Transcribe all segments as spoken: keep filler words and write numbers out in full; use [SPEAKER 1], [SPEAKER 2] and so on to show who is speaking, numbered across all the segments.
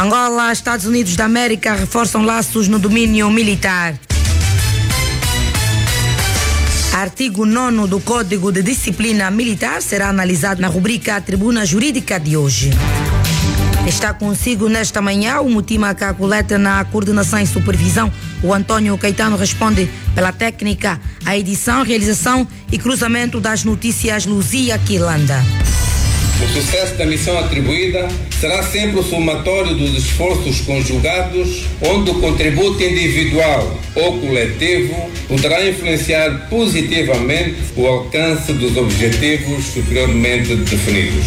[SPEAKER 1] Angola, Estados Unidos da América reforçam laços no domínio militar. Artigo nono do Código de Disciplina Militar será analisado na rubrica Tribuna Jurídica de hoje. Está consigo nesta manhã o Mutima Caculeta na coordenação e supervisão. O Antônio Caetano responde pela técnica, a edição, realização e cruzamento das notícias Luzia Quilanda.
[SPEAKER 2] O sucesso da missão atribuída será sempre o somatório dos esforços conjugados, onde o contributo individual ou coletivo poderá influenciar positivamente o alcance dos objetivos superiormente definidos.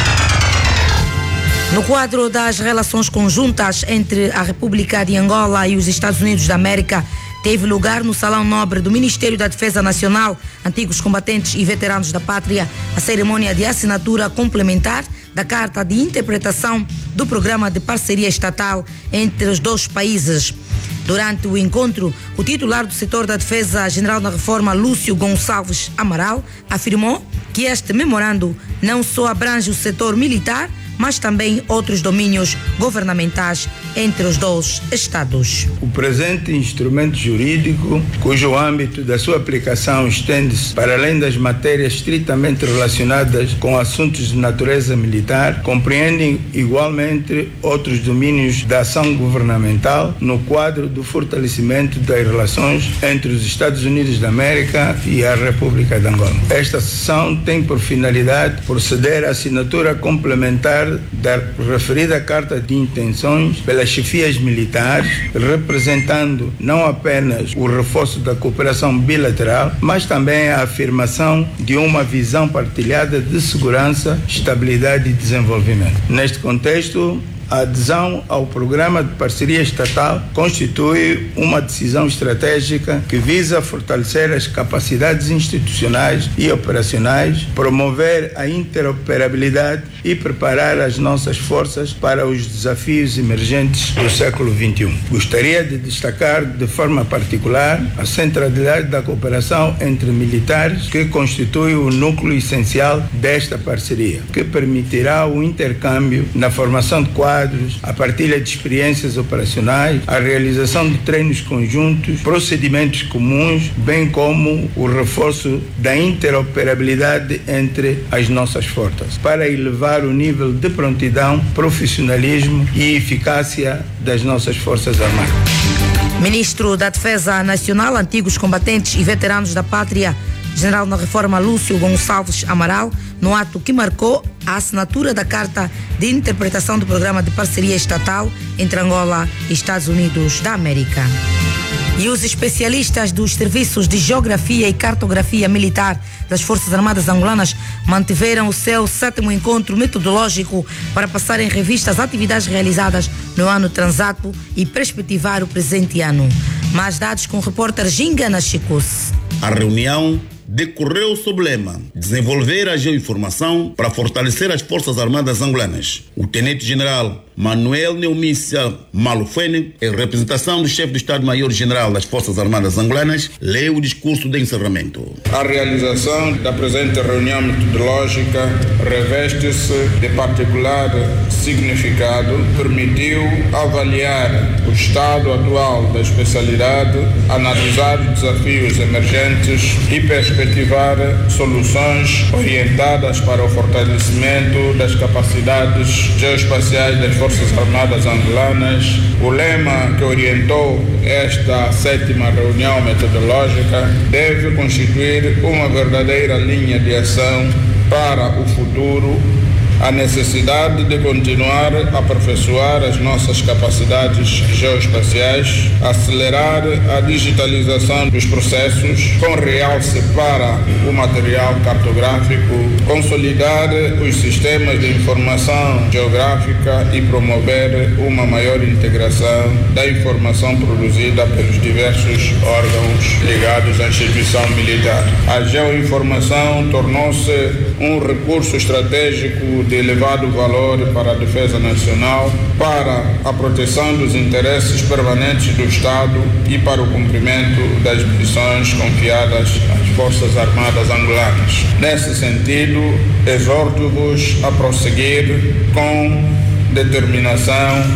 [SPEAKER 1] No quadro das relações conjuntas entre a República de Angola e os Estados Unidos da América, teve lugar no Salão Nobre do Ministério da Defesa Nacional, antigos combatentes e veteranos da pátria, a cerimônia de assinatura complementar da Carta de Interpretação do Programa de Parceria Estatal entre os dois países. Durante o encontro, o titular do setor da Defesa, General da Reforma, Lúcio Gonçalves Amaral, afirmou que este memorando não só abrange o setor militar, mas também outros domínios governamentais entre os dois Estados.
[SPEAKER 3] O presente instrumento jurídico, cujo âmbito da sua aplicação estende-se para além das matérias estritamente relacionadas com assuntos de natureza militar, compreende igualmente outros domínios da ação governamental no quadro do fortalecimento das relações entre os Estados Unidos da América e a República de Angola. Esta sessão tem por finalidade proceder à assinatura complementar da referida Carta de Intenções pelas chefias militares, representando não apenas o reforço da cooperação bilateral, mas também a afirmação de uma visão partilhada de segurança, estabilidade e desenvolvimento. Neste contexto, a adesão ao Programa de Parceria Estatal constitui uma decisão estratégica que visa fortalecer as capacidades institucionais e operacionais, promover a interoperabilidade e preparar as nossas forças para os desafios emergentes do século vinte e um. Gostaria de destacar de forma particular a centralidade da cooperação entre militares, que constitui o núcleo essencial desta parceria, que permitirá o intercâmbio na formação de quadros, a partilha de experiências operacionais, a realização de treinos conjuntos, procedimentos comuns, bem como o reforço da interoperabilidade entre as nossas forças, para elevar o nível de prontidão, profissionalismo e eficácia das nossas Forças Armadas.
[SPEAKER 1] Ministro da Defesa Nacional, antigos combatentes e veteranos da pátria, General da Reforma Lúcio Gonçalves Amaral, no ato que marcou a assinatura da Carta de Interpretação do Programa de Parceria Estatal entre Angola e Estados Unidos da América. E os especialistas dos Serviços de Geografia e Cartografia Militar das Forças Armadas Angolanas mantiveram o seu sétimo encontro metodológico para passar em revista as atividades realizadas no ano transato e perspectivar o presente ano. Mais dados com o repórter Ginga Nachicus.
[SPEAKER 4] A reunião decorreu sob o lema desenvolver a geoinformação para fortalecer as Forças Armadas angolanas. O Tenente-General Manuel Neumícia Malufene, em representação do chefe do Estado-Maior-General das Forças Armadas angolanas, leu o discurso de encerramento.
[SPEAKER 2] A realização da presente reunião metodológica reveste-se de particular significado, permitiu avaliar o estado atual da especialidade, analisar os desafios emergentes e perspectivar soluções orientadas para o fortalecimento das capacidades geoespaciais das Forças Armadas angolanas. O lema que orientou esta sétima reunião metodológica deve constituir uma verdadeira linha de ação para o futuro, a necessidade de continuar a aperfeiçoar as nossas capacidades geoespaciais, acelerar a digitalização dos processos, com realce para o material cartográfico, consolidar os sistemas de informação geográfica e promover uma maior integração da informação produzida pelos diversos órgãos ligados à instituição militar. A geoinformação tornou-se um recurso estratégico de elevado valor para a defesa nacional, para a proteção dos interesses permanentes do Estado e para o cumprimento das missões confiadas às Forças Armadas angolanas. Nesse sentido, exorto-vos a prosseguir com determinação